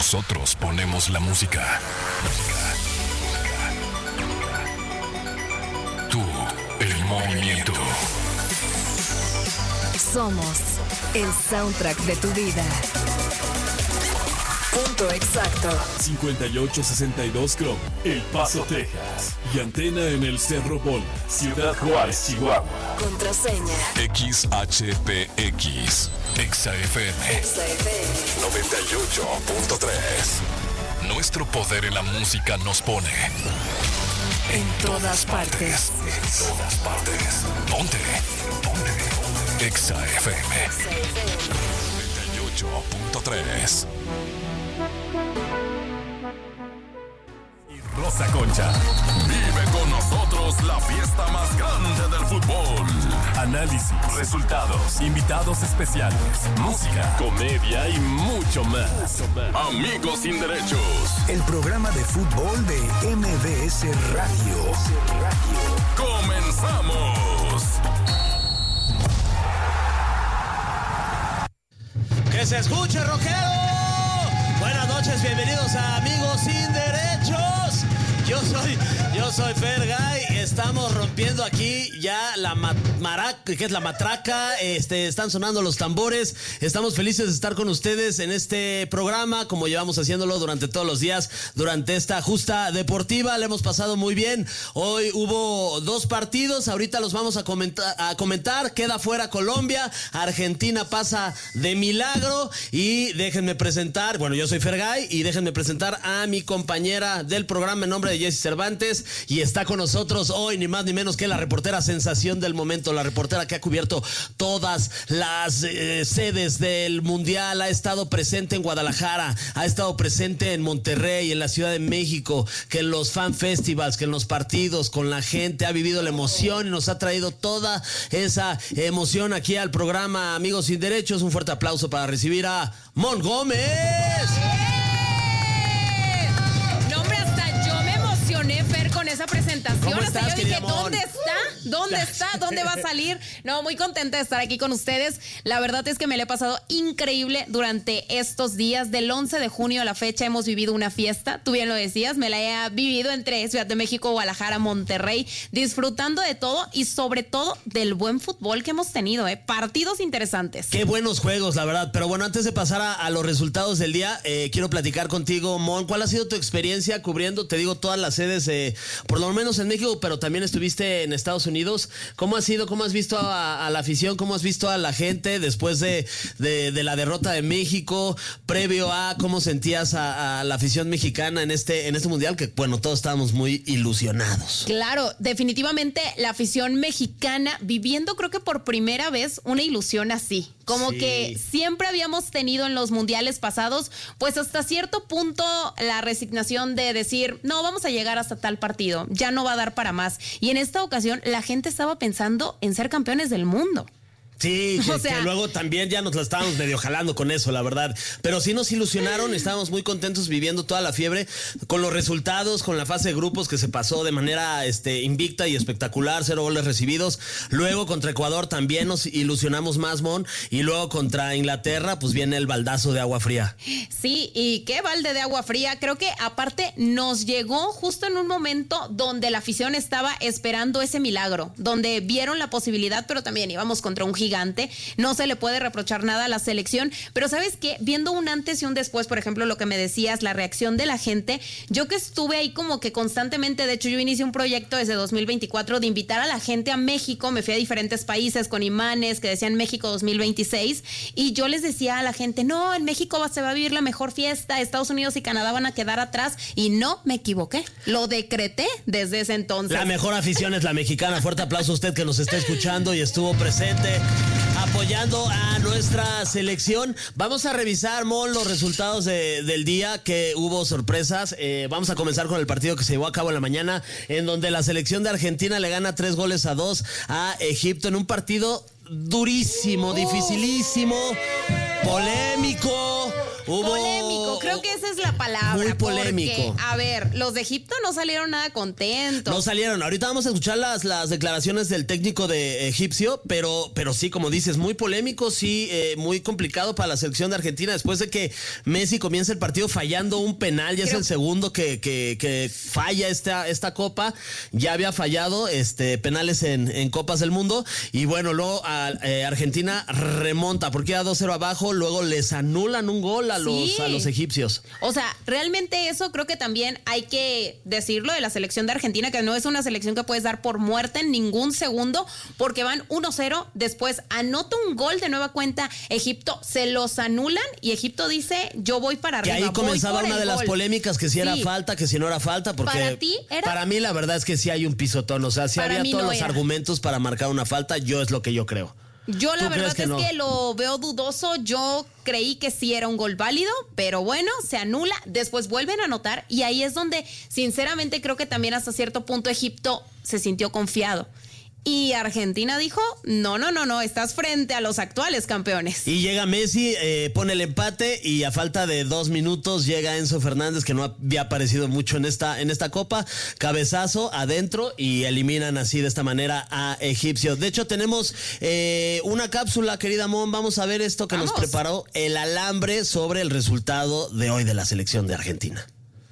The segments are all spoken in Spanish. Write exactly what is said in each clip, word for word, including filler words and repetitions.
Nosotros ponemos la música. Tú, el movimiento. Somos el soundtrack de tu vida. Punto exacto. cincuenta y ocho sesenta y dos Chrome, El Paso, Texas. Y antena en el Cerro Bola, Ciudad Juárez, Chihuahua. Contraseña X H P X. Exa F M. Exa F M noventa y ocho punto tres. Nuestro poder en la música nos pone en todas partes. En todas partes. Ponte. Ponte. Exa F M noventa y ocho punto tres. Rosa Concha. Vive con nosotros la fiesta más grande del fútbol. Análisis, resultados, invitados especiales, música, comedia y mucho más. Amigos sin derechos. El programa de fútbol de M B S Radio. ¡Comenzamos! ¡Que se escuche, rockero! Buenas noches, bienvenidos a Amigos sin Derechos. Yo soy, yo soy Fergay. Estamos rompiendo aquí ya la ma- maraca, que es la matraca. Este, están sonando los tambores. Estamos felices de estar con ustedes en este programa, como llevamos haciéndolo durante todos los días, durante esta justa deportiva. Le hemos pasado muy bien. Hoy hubo dos partidos. Ahorita los vamos a comentar. A comentar. Queda fuera Colombia. Argentina pasa de milagro. Y déjenme presentar. Bueno, yo soy Fergay y déjenme presentar a mi compañera del programa en nombre de Jessy Cervantes, y está con nosotros hoy ni más ni menos que la reportera sensación del momento, la reportera que ha cubierto todas las eh, sedes del Mundial, ha estado presente en Guadalajara, ha estado presente en Monterrey, en la Ciudad de México, que en los fan festivals, que en los partidos, con la gente, ha vivido la emoción y nos ha traído toda esa emoción aquí al programa Amigos sin Derechos. Un fuerte aplauso para recibir a Mon Gómez. Fer, con esa presentación. ¿Cómo estás, hasta yo dije, amor? ¿dónde está? ¿Dónde está? ¿Dónde va a salir? No, muy contenta de estar aquí con ustedes. La verdad es que me la he pasado increíble durante estos días. Del once de junio a la fecha hemos vivido una fiesta. Tú bien lo decías, me la he vivido entre Ciudad de México, Guadalajara, Monterrey, disfrutando de todo y sobre todo del buen fútbol que hemos tenido, ¿eh? Partidos interesantes. Qué buenos juegos, la verdad. Pero bueno, antes de pasar a, a los resultados del día, eh, quiero platicar contigo, Mon. ¿Cuál ha sido tu experiencia cubriendo, te digo, todas las sedes, eh, por lo menos en México, pero también estuviste en Estados Unidos? ¿Cómo ha sido? ¿Cómo has visto a, a la afición? ¿Cómo has visto a la gente después de, de, de la derrota de México? Previo a cómo sentías a, a la afición mexicana en este, en este mundial, que bueno, todos estábamos muy ilusionados. Claro, definitivamente la afición mexicana viviendo, creo que por primera vez, una ilusión así. Como sí. que siempre habíamos tenido en los mundiales pasados, pues hasta cierto punto la resignación de decir, no, vamos a llegar hasta tal partido, ya no va a dar para más. Y en esta ocasión la gente estaba pensando en ser campeones del mundo. Sí, que, o sea, que luego también ya nos la estábamos medio jalando con eso, la verdad. Pero sí nos ilusionaron, estábamos muy contentos viviendo toda la fiebre con los resultados, con la fase de grupos que se pasó de manera este, invicta y espectacular, cero goles recibidos. Luego contra Ecuador también nos ilusionamos más, Mon. Y luego contra Inglaterra, pues viene el baldazo de agua fría. Sí, y qué balde de agua fría. Creo que aparte nos llegó justo en un momento donde la afición estaba esperando ese milagro, donde vieron la posibilidad, pero también íbamos contra un gigante. No se le puede reprochar nada a la selección, pero ¿sabes qué? Viendo un antes y un después, por ejemplo, lo que me decías, la reacción de la gente, yo que estuve ahí como que constantemente, de hecho yo inicié un proyecto desde dos mil veinticuatro de invitar a la gente a México, me fui a diferentes países con imanes que decían México dos mil veintiséis, y yo les decía a la gente, no, en México va, se va a vivir la mejor fiesta, Estados Unidos y Canadá van a quedar atrás, y no, me equivoqué, lo decreté desde ese entonces. La mejor afición es la mexicana. Fuerte aplauso a usted que nos está escuchando y estuvo presente apoyando a nuestra selección. Vamos a revisar, Mon, los resultados de, del día, que hubo sorpresas. Eh, vamos a comenzar con el partido que se llevó a cabo en la mañana, en donde la selección de Argentina le gana tres goles a dos a Egipto en un partido durísimo, dificilísimo, polémico. Hubo Polémico, creo creo que esa es la palabra. Muy polémico. Porque, a ver, los de Egipto no salieron nada contentos. No salieron. Ahorita vamos a escuchar las, las declaraciones del técnico de egipcio, pero, pero sí, como dices, muy polémico, sí, eh, muy complicado para la selección de Argentina después de que Messi comienza el partido fallando un penal, ya creo... es el segundo que, que, que falla esta, esta copa, ya había fallado este, penales en, en Copas del Mundo, y bueno, luego a, eh, Argentina remonta, porque era dos cero abajo, luego les anulan un gol a los, sí. a los egipcios. O sea, realmente eso creo que también hay que decirlo de la selección de Argentina, que no es una selección que puedes dar por muerta en ningún segundo, porque van uno cero, después anota un gol de nueva cuenta Egipto, se los anulan y Egipto dice, yo voy para arriba. Que ahí comenzaba una de las gol. polémicas, que si sí. era falta, que si no era falta, porque para ti era... para mí la verdad es que sí hay un pisotón, o sea, sí para había todos no los era. argumentos para marcar una falta, yo es lo que yo creo. Yo la verdad que es no? que lo veo dudoso, yo creí que sí era un gol válido, pero bueno, se anula, después vuelven a anotar y ahí es donde sinceramente creo que también hasta cierto punto Egipto se sintió confiado. Y Argentina dijo, no, no, no, no, estás frente a los actuales campeones. Y llega Messi, eh, pone el empate y a falta de dos minutos llega Enzo Fernández, que no había aparecido mucho en esta, en esta copa, cabezazo adentro y eliminan así de esta manera a Egipcio. De hecho tenemos eh, una cápsula, querida Mon, vamos a ver esto que vamos. nos preparó el alambre sobre el resultado de hoy de la selección de Argentina.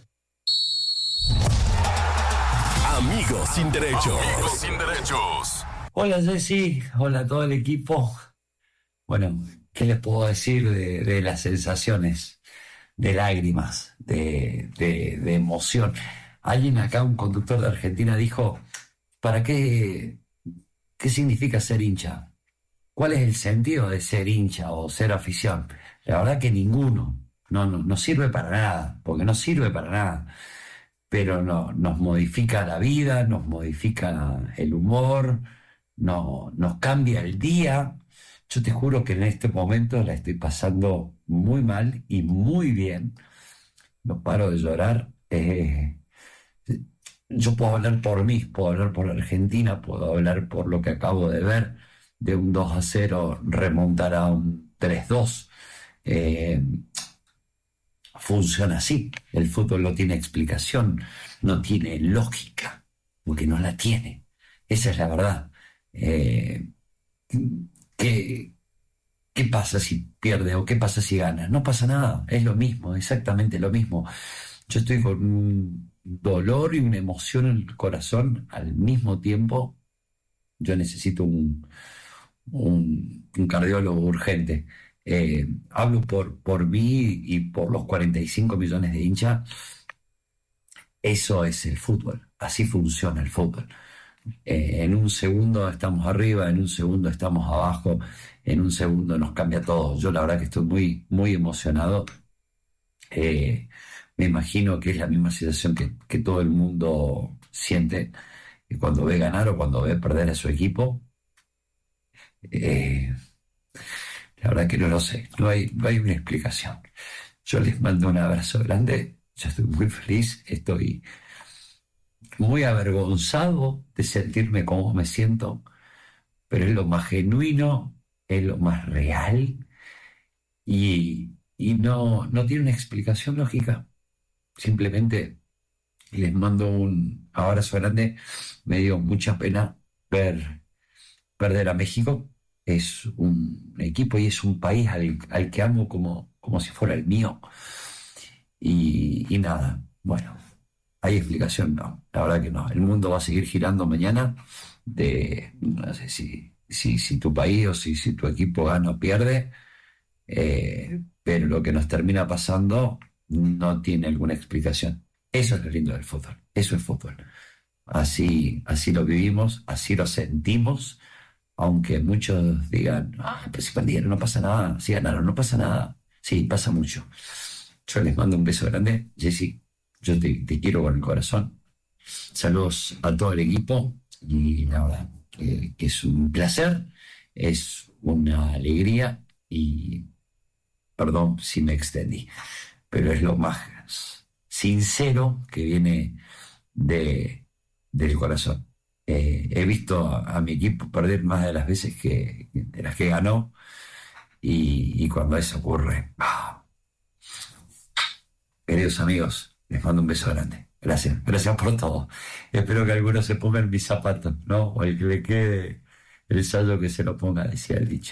Amigos sin derechos. Amigos sin derechos. Hola Jessy, hola a todo el equipo. Bueno, ¿qué les puedo decir de, de las sensaciones, de lágrimas, de, de, de emoción? Alguien acá, un conductor de Argentina, dijo, ¿para qué, qué significa ser hincha? ¿Cuál es el sentido de ser hincha o ser afición? La verdad que ninguno, no, no, no sirve para nada, porque no sirve para nada. Pero no, nos modifica la vida, nos modifica el humor, no, nos cambia el día. Yo te juro que en este momento la estoy pasando muy mal y muy bien. No paro de llorar. Eh, yo puedo hablar por mí, puedo hablar por Argentina, puedo hablar por lo que acabo de ver, de un dos a cero remontar a un tres dos. Eh, Funciona así. El fútbol no tiene explicación, no tiene lógica, porque no la tiene. Esa es la verdad. Eh, ¿qué, ¿Qué pasa si pierde o qué pasa si gana? No pasa nada, es lo mismo, exactamente lo mismo. Yo estoy con un dolor y una emoción en el corazón al mismo tiempo. Yo necesito un, un, un cardiólogo urgente. Eh, hablo por, por mí y por los cuarenta y cinco millones de hinchas. Eso es el fútbol, así funciona el fútbol. Eh, en un segundo estamos arriba, en un segundo estamos abajo, en un segundo nos cambia todo. Yo la verdad que estoy muy, muy emocionado. Eh, me imagino que es la misma situación que, que todo el mundo siente cuando ve ganar o cuando ve perder a su equipo. Eh, La verdad que no lo sé, no hay, no hay una explicación. Yo les mando un abrazo grande, yo estoy muy feliz, estoy muy avergonzado de sentirme como me siento, pero es lo más genuino, es lo más real y, y no, no tiene una explicación lógica. Simplemente les mando un abrazo grande, me dio mucha pena ver perder a México. Es un equipo y es un país al, al que amo como, como si fuera el mío. Y, y nada, bueno, ¿hay explicación? No, la verdad que no. El mundo va a seguir girando mañana. De, no sé si, si, si tu país o si, si tu equipo gana o pierde. Eh, pero lo que nos termina pasando no tiene alguna explicación. Eso es lo lindo del fútbol. Eso es fútbol. Así, así lo vivimos, así lo sentimos. Aunque muchos digan, ah, pero si perdieron, no pasa nada, si ganaron, no pasa nada. Sí, pasa mucho. Yo les mando un beso grande. Jessy, yo te, te quiero con el corazón. Saludos a todo el equipo. Y la verdad, que, que es un placer, es una alegría y perdón si me extendí, pero es lo más sincero que viene de, del corazón. Eh, he visto a, a mi equipo perder más de las veces que de las que ganó y, y cuando eso ocurre, ¡ah! queridos amigos, les mando un beso grande. Gracias, gracias por todo. Espero que alguno se ponga en mis zapatos, ¿no? O el que le quede el saldo que se lo ponga, decía el dicho.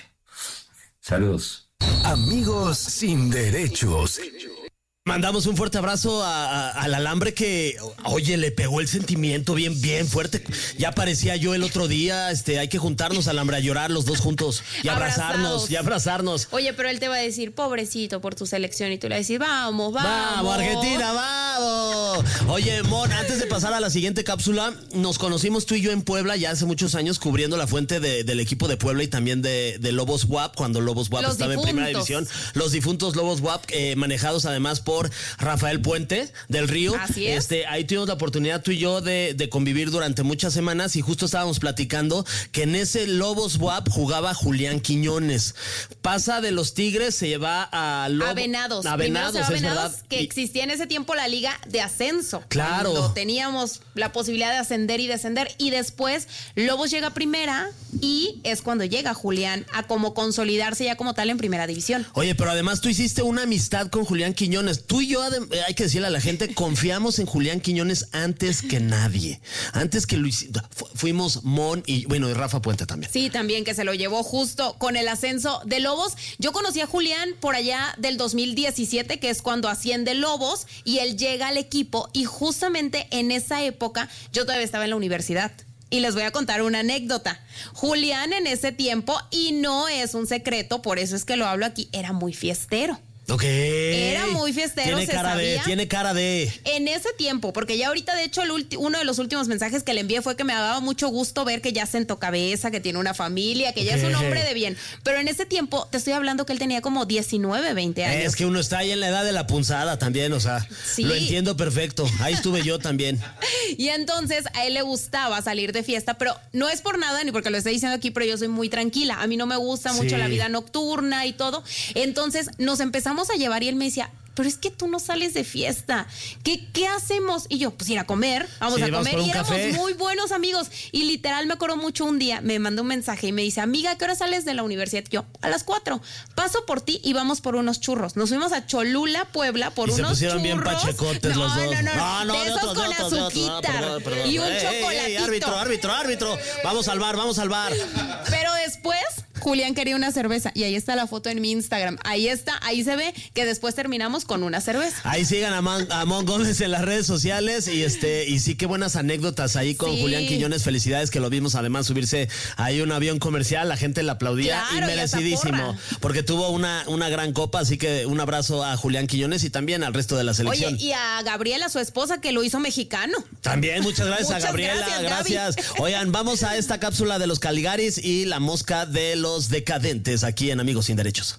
Saludos. Amigos sin derechos. Mandamos un fuerte abrazo a, a, al Alambre que, oye, le pegó el sentimiento bien, bien fuerte. Ya parecía yo el otro día, este, hay que juntarnos, Alambre, a llorar los dos juntos y abrazarnos, Abrazados. y abrazarnos. Oye, pero él te va a decir, pobrecito por tu selección, y tú le vas a decir, vamos, vamos. ¡Vamos, Argentina, vamos! Oye, Mon, antes de pasar a la siguiente cápsula, nos conocimos tú y yo en Puebla ya hace muchos años cubriendo la fuente de, del equipo de Puebla y también de, de Lobos W A P, cuando Lobos W A P Los estaba difuntos. en primera división. Los difuntos Lobos W A P, eh, manejados además por Rafael Puente del Río. Así es. Este, ahí tuvimos la oportunidad tú y yo de, de convivir durante muchas semanas y justo estábamos platicando que en ese Lobos W A P jugaba Julián Quiñones. Pasa de los Tigres, se lleva a Lobos. A Venados. A Primero se Venados, va a es Venados, verdad. que Y- existía en ese tiempo la liga de ascenso. Claro. Cuando teníamos la posibilidad de ascender y descender. Y después Lobos llega a primera y es cuando llega Julián a como consolidarse ya como tal en primera división. Oye, pero además tú hiciste una amistad con Julián Quiñones. Tú y yo, adem- eh, hay que decirle a la gente, confiamos en Julián Quiñones antes que nadie. Antes que lo hici- fu- fuimos Mon y, bueno, y Rafa Puente también. Sí, también que se lo llevó justo con el ascenso de Lobos. Yo conocí a Julián por allá del dos mil diecisiete, que es cuando asciende Lobos y él llega al equipo y justamente en esa época yo todavía estaba en la universidad. Y les voy a contar una anécdota. Julián en ese tiempo, y no es un secreto, por eso es que lo hablo aquí, era muy fiestero. Ok. Era muy fiestero, Tiene se cara de, sabía. tiene cara de. En ese tiempo, porque ya ahorita, de hecho, el ulti- uno de los últimos mensajes que le envié fue que me daba mucho gusto ver que ya sentó cabeza, que tiene una familia, que ya es un Ok. hombre de bien. Pero en ese tiempo, te estoy hablando que él tenía como diecinueve, veinte años. Es que uno está ahí en la edad de la punzada también, o sea, Sí. lo entiendo perfecto. Ahí estuve yo también. Y entonces a él le gustaba salir de fiesta, pero no es por nada ni porque lo esté diciendo aquí, pero yo soy muy tranquila. A mí no me gusta mucho Sí. la vida nocturna y todo. Entonces nos empezamos a llevar y él me decía, pero es que tú no sales de fiesta. ¿Qué, qué hacemos? Y yo, pues ir a comer. Vamos Sí, a vamos comer. por un Y éramos café. muy buenos amigos. Y literal me acuerdo mucho un día, me mandó un mensaje y me dice, amiga, ¿a qué hora sales de la universidad? Yo, a las cuatro. Paso por ti y vamos por unos churros. Nos fuimos a Cholula, Puebla, por Y se unos pusieron churros. bien pachecotes no, los dos. No, no, No, no, de, de esos otros, de con otros, de otros. Ah, azuquita perdón, perdón. y un Ey, ey, ey, chocolatito. árbitro, árbitro, árbitro. Vamos al bar, vamos al bar. Pero después Julián quería una cerveza y ahí está la foto en mi Instagram. Ahí está, ahí se ve que después terminamos con una cerveza. Ahí sigan a Mon, a Mon Gómez en las redes sociales y este y sí, qué buenas anécdotas ahí con Sí. Julián Quiñones. Felicidades que lo vimos además subirse ahí un avión comercial, la gente le aplaudía Claro, y y hasta merecidísimo porra. porque tuvo una, una gran copa, así que un abrazo a Julián Quiñones y también al resto de la selección. Oye, y a Gabriela, su esposa, que lo hizo mexicano. También, muchas gracias Muchas a Gabriela, gracias, gracias. Gaby. Oigan, vamos a esta cápsula de los Caligaris y la mosca de los decadentes aquí en Amigos Sin Derechos.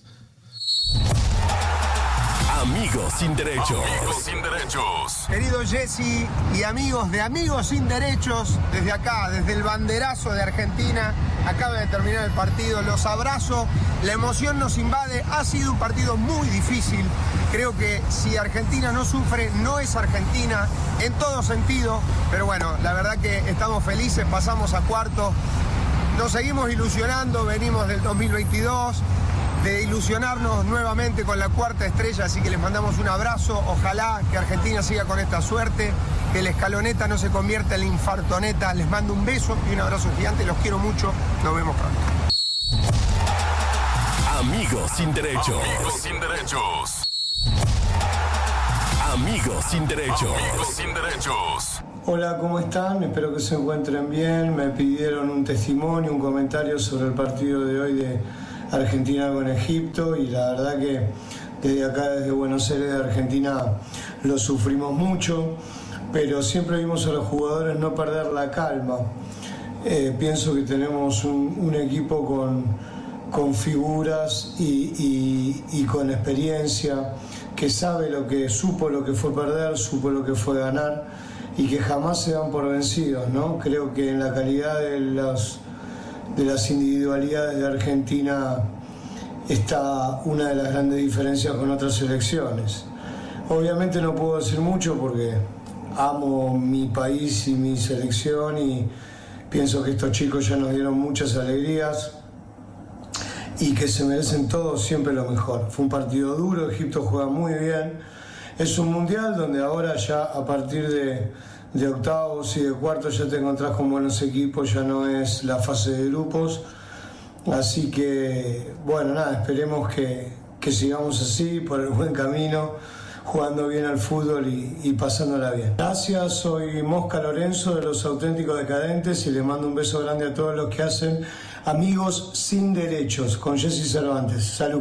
Amigos sin derechos. Amigos sin derechos. Querido Jesse y amigos de Amigos Sin Derechos, desde acá, desde el banderazo de Argentina, acaba de terminar el partido, los abrazo, la emoción nos invade, ha sido un partido muy difícil, creo que si Argentina no sufre, no es Argentina, en todo sentido, pero bueno, la verdad que estamos felices, pasamos a cuartos, nos seguimos ilusionando, venimos del dos mil veintidós, de ilusionarnos nuevamente con la cuarta estrella, así que les mandamos un abrazo, ojalá que Argentina siga con esta suerte, que la escaloneta no se convierta en la infartoneta, les mando un beso y un abrazo gigante, los quiero mucho, nos vemos pronto. Amigos sin derechos. Amigos sin derechos. Amigos sin derechos. Amigos sin derechos. Hola, ¿cómo están? Espero que se encuentren bien. Me pidieron un testimonio, un comentario sobre el partido de hoy de Argentina con Egipto y la verdad que desde acá, desde Buenos Aires, de Argentina, lo sufrimos mucho, pero siempre vimos a los jugadores no perder la calma. Eh, pienso que tenemos un, un equipo con, con figuras y, y, y con experiencia, que sabe lo que supo, lo que fue perder, supo lo que fue ganar y que jamás se dan por vencidos, ¿no? Creo que en la calidad de los de las individualidades de Argentina está una de las grandes diferencias con otras selecciones. Obviamente no puedo decir mucho porque amo mi país y mi selección y pienso que estos chicos ya nos dieron muchas alegrías y que se merecen todos siempre lo mejor. Fue un partido duro, Egipto juega muy bien es un mundial donde ahora ya a partir de, de octavos y de cuartos ya te encontrás con buenos equipos, ya no es la fase de grupos. Así que, bueno, nada, esperemos que, que sigamos así, por el buen camino, jugando bien al fútbol y, y pasándola bien. Gracias, soy Mosca Lorenzo de Los Auténticos Decadentes y le mando un beso grande a todos los que hacen Amigos Sin Derechos, con Jessy Cervantes. Salud.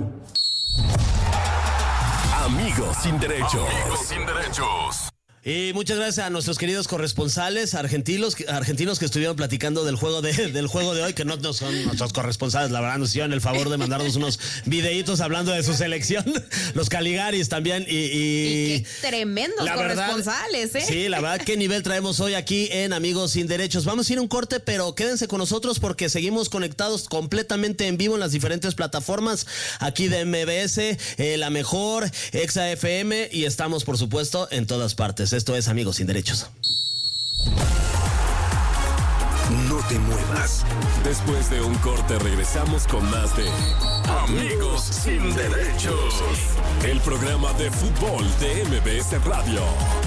Amigos Sin Derechos. Amigos Sin Derechos. Y muchas gracias a nuestros queridos corresponsales argentinos, argentinos que estuvieron platicando del juego de, del juego de hoy, que no, no son nuestros corresponsales, la verdad nos hicieron el favor de mandarnos unos videitos hablando de su selección, los Caligaris también. Y, y, y qué tremendos la corresponsales, verdad, ¿eh? Sí, la verdad, qué nivel traemos hoy aquí en Amigos Sin Derechos. Vamos a ir a un corte, pero quédense con nosotros porque seguimos conectados completamente en vivo en las diferentes plataformas aquí de M B S, eh, La Mejor, Exa F M, y estamos, por supuesto, en todas partes. Esto es Amigos Sin Derechos. No te muevas. Después de un corte regresamos con más de Amigos Sin Derechos, el programa de fútbol de M B S Radio.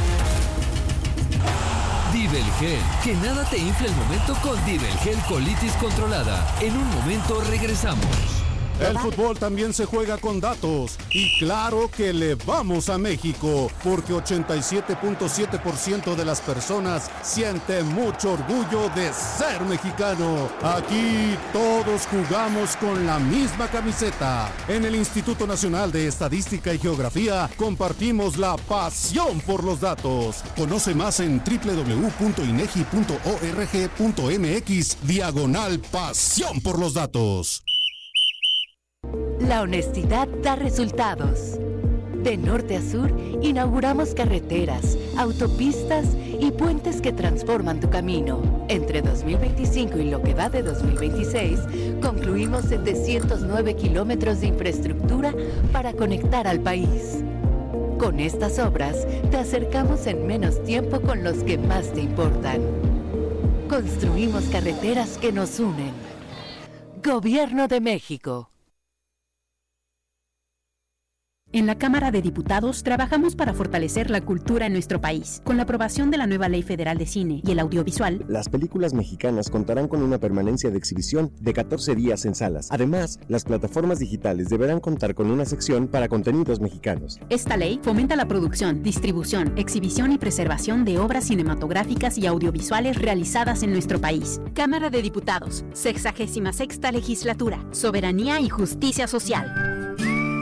Divelgel, que nada te infle el momento con Divelgel Colitis Controlada. En un momento regresamos. El fútbol también se juega con datos y claro que le vamos a México porque ochenta y siete punto siete por ciento de las personas siente mucho orgullo de ser mexicano. Aquí todos jugamos con la misma camiseta. En el Instituto Nacional de Estadística y Geografía compartimos la pasión por los datos. Conoce más en doble u doble u doble u punto inegi punto org punto mx diagonal pasión por los datos. La honestidad da resultados. De norte a sur, inauguramos carreteras, autopistas y puentes que transforman tu camino. Entre dos mil veinticinco y lo que va de dos mil veintiséis, concluimos setecientos nueve kilómetros de infraestructura para conectar al país. Con estas obras, te acercamos en menos tiempo con los que más te importan. Construimos carreteras que nos unen. Gobierno de México. En la Cámara de Diputados trabajamos para fortalecer la cultura en nuestro país. Con la aprobación de la nueva Ley Federal de Cine y el Audiovisual, las películas mexicanas contarán con una permanencia de exhibición de catorce días en salas. Además, las plataformas digitales deberán contar con una sección para contenidos mexicanos. Esta ley fomenta la producción, distribución, exhibición y preservación de obras cinematográficas y audiovisuales realizadas en nuestro país. Cámara de Diputados, sexagésima sexta legislatura, Soberanía y Justicia Social.